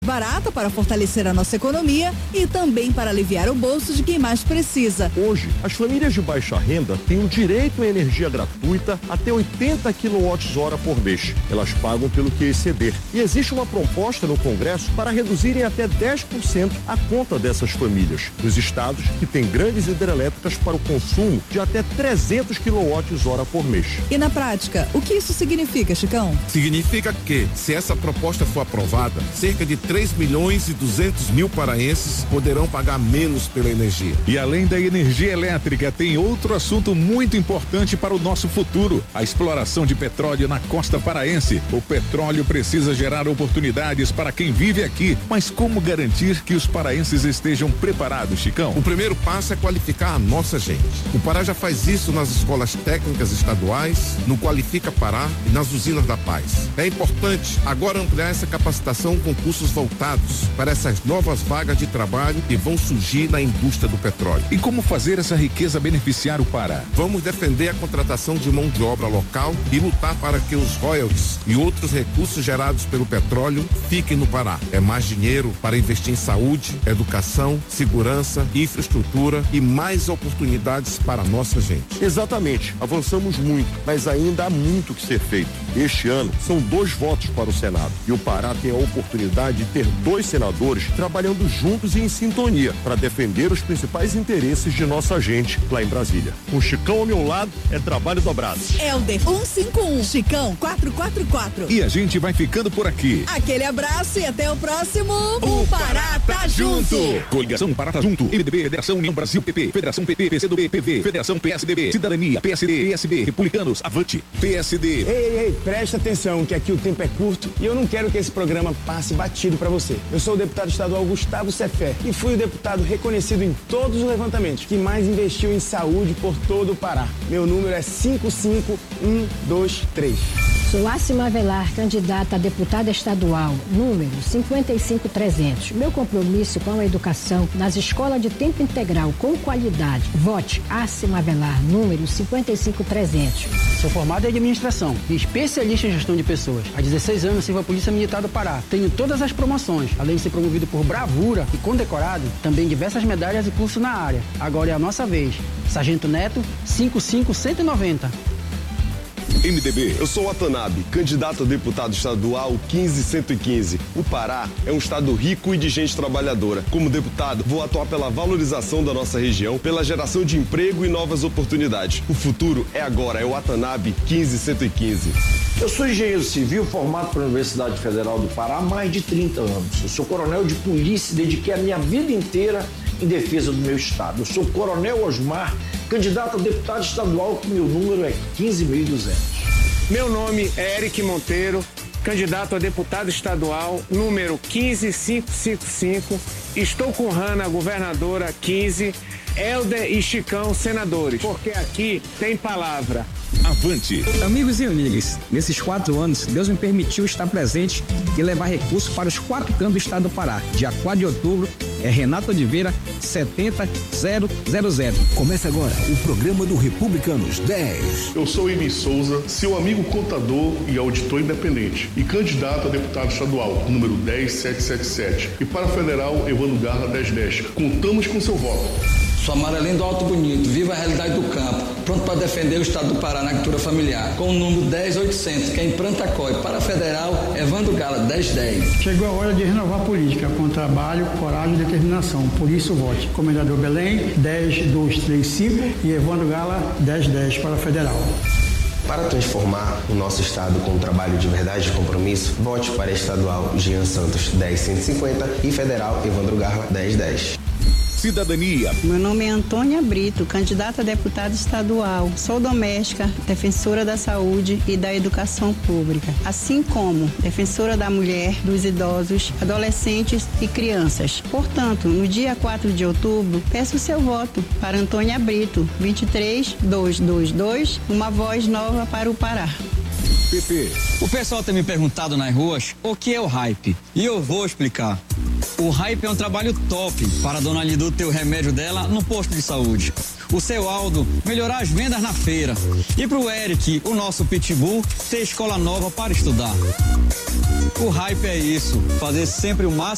barata para fortalecer a nossa economia e também para aliviar o bolso de quem mais precisa. Hoje, as famílias de baixa renda têm o direito à energia gratuita até 80 kWh por mês. Elas pagam pelo que exceder. E existe uma proposta no Congresso para reduzirem até 10% a conta dessas famílias, nos estados que têm grandes hidrelétricas para o consumo de até 300 kWh por mês. E na prática, o que isso significa, Chicão? Significa que, se essa proposta for aprovada, cerca de 3.200.000 paraenses poderão pagar menos pela energia. E além da energia elétrica, tem outro assunto muito importante para o nosso futuro: a exploração de petróleo na costa paraense. O petróleo precisa gerar oportunidades para quem vive aqui, mas como garantir que os paraenses estejam preparados, Chicão? O primeiro passo é qualificar a nossa gente. O Pará já faz isso nas escolas técnicas estaduais, no Qualifica Pará e nas usinas da Paz. É importante agora ampliar essa capacitação com cursos voltados para essas novas vagas de trabalho que vão surgir na indústria do petróleo. E como fazer essa riqueza beneficiar o Pará? Vamos defender a contratação de mão de obra local e lutar para que os royalties e outros recursos gerados pelo petróleo fiquem no Pará. É mais dinheiro para investir em saúde, educação, segurança, infraestrutura e mais oportunidades para a nossa gente. Exatamente. Avançamos muito, mas ainda há muito que ser feito. Este ano são 2 votos para o Senado e o Pará tem a oportunidade de ter 2 senadores trabalhando juntos e em sintonia para defender os principais interesses de nossa gente lá em Brasília. Com Chicão ao meu lado, é trabalho dobrado. Helder 151, Chicão 444. E a gente vai ficando por aqui. Aquele abraço e até o próximo. O Pará tá junto. Coligação Pará tá junto. MDB, Federação União Brasil PP, Federação PP, PCdoB, PV, Federação PSDB, Cidadania, PSD, PSB, Republicanos, Avante, PSD. Ei, presta atenção que aqui o tempo é curto e eu não quero que esse programa passe batido pra você. Eu sou o deputado estadual Gustavo Cefé e fui o deputado reconhecido em todos os levantamentos que mais investiu em saúde por todo o Pará. Meu número é 55123. Sou Ácima Avelar, candidata a deputada estadual, número 55300. Meu compromisso com a educação nas escolas de tempo integral com qualidade. Vote Ácima Avelar, número 55300. Sou formado em administração e especialista em gestão de pessoas. Há 16 anos sirvo a Polícia Militar do Pará. Tenho todas as promoções, além de ser promovido por bravura e condecorado, também diversas medalhas e cursos na área. Agora é a nossa vez. Sargento Neto, 55190. MDB, eu sou o Watanabe, candidato a deputado estadual 15115. O Pará é um estado rico e de gente trabalhadora. Como deputado, vou atuar pela valorização da nossa região, pela geração de emprego e novas oportunidades. O futuro é agora, é o Watanabe 15115. Eu sou engenheiro civil formado pela Universidade Federal do Pará há mais de 30 anos. Eu sou coronel de polícia e dediquei a minha vida inteira em defesa do meu estado. Eu sou Coronel Osmar, candidato a deputado estadual, que meu número é 15.200. Meu nome é Eric Monteiro, candidato a deputado estadual, número 15555. Estou com Hanna, governadora, 15, Helder e Chicão, senadores, porque aqui tem palavra. Avante. Amigos e amigas, nesses 4 anos, Deus me permitiu estar presente e levar recursos para os 4 cantos do estado do Pará. Dia 4 de outubro, é Renato Oliveira, 70000. Começa agora o programa do Republicanos 10. Eu sou Emi Souza, seu amigo contador e auditor independente e candidato a deputado estadual, número 10777. E para federal, Evandro Garra 1010. Contamos com seu voto. Sou amarelinho do Alto Bonito, viva a realidade do campo, pronto para defender o estado do Pará na agricultura familiar, com o número 10800, que é em Prantacói. Para a federal, Evandro Gala, 1010. Chegou a hora de renovar a política, com trabalho, coragem e determinação. Por isso, vote Comendador Belém, 10235 e Evandro Gala, 1010 para a federal. Para transformar o nosso estado com um trabalho de verdade e compromisso, vote para estadual Jean Santos 10150 e federal Evandro Garra 1010. Cidadania. Meu nome é Antônia Brito, candidata a deputada estadual. Sou doméstica, defensora da saúde e da educação pública, assim como defensora da mulher, dos idosos, adolescentes e crianças. Portanto, no dia 4 de outubro, peço seu voto para Antônia Brito, 23222, uma voz nova para o Pará. PP. O pessoal tem me perguntado nas ruas o que é o hype. E eu vou explicar. O hype é um trabalho top para a dona Lidu ter o remédio dela no posto de saúde. O seu Aldo melhorar as vendas na feira. E pro Eric, o nosso pitbull, ter escola nova para estudar. O hype é isso, fazer sempre o máximo